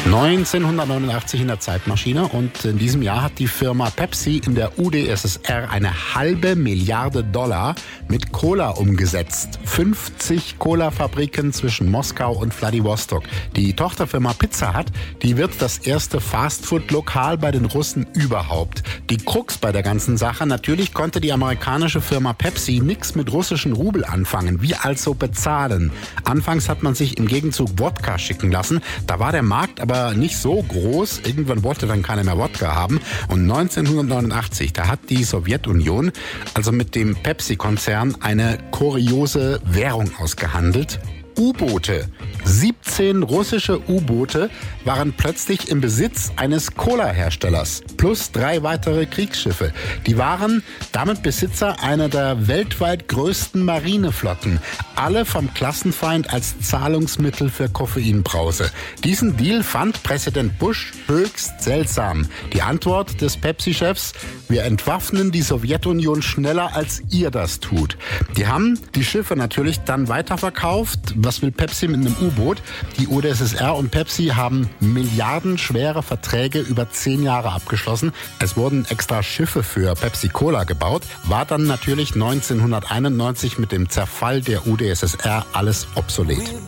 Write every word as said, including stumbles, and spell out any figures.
neunzehnhundertneunundachtzig in der Zeitmaschine und in diesem Jahr hat die Firma Pepsi in der U d S S R eine halbe Milliarde Dollar mit Cola umgesetzt. fünfzig Cola-Fabriken zwischen Moskau und Wladiwostok. Die Tochterfirma Pizza Hut, die wird das erste Fastfood-Lokal bei den Russen überhaupt. Die Krux bei der ganzen Sache, natürlich konnte die amerikanische Firma Pepsi nichts mit russischen Rubel anfangen. Wie also bezahlen? Anfangs hat man sich im Gegenzug Wodka schicken lassen. Da war der Markt aber nicht so groß. Irgendwann wollte dann keiner mehr Wodka haben. Und neunzehnhundertneunundachtzig, da hat die Sowjetunion also mit dem Pepsi-Konzern eine kuriose Währung ausgehandelt. U-Boote. siebzehn russische U-Boote waren plötzlich im Besitz eines Cola-Herstellers. Plus drei weitere Kriegsschiffe. Die waren damit Besitzer einer der weltweit größten Marineflotten. Alle vom Klassenfeind als Zahlungsmittel für Koffeinbrause. Diesen Deal fand Präsident Bush höchst seltsam. Die Antwort des Pepsi-Chefs: Wir entwaffnen die Sowjetunion schneller, als ihr das tut. Die haben die Schiffe natürlich dann weiterverkauft. Was will Pepsi mit einem U-Boot? Die U d S S R und Pepsi haben milliardenschwere Verträge über zehn Jahre abgeschlossen. Es wurden extra Schiffe für Pepsi Cola gebaut. War dann natürlich neunzehnhunderteinundneunzig mit dem Zerfall der U d S S R alles obsolet.